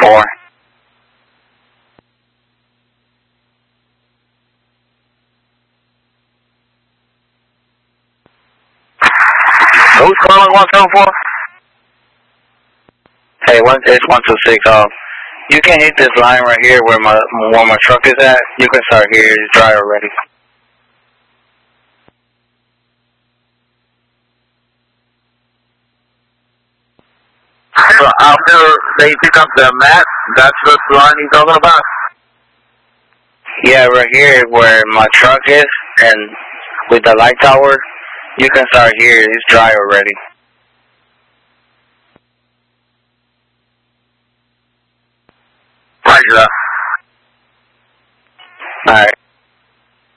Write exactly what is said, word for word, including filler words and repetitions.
four. Who's calling one seven four? Hey, one, it's one two six. Um, you can hit this line right here where my where my truck is at. You can start here. It's dry already. So after they pick up the mat, that's the line you're talking about? Yeah, right here where my truck is, and with the light tower, you can start here. It's dry already. Roger that. All right.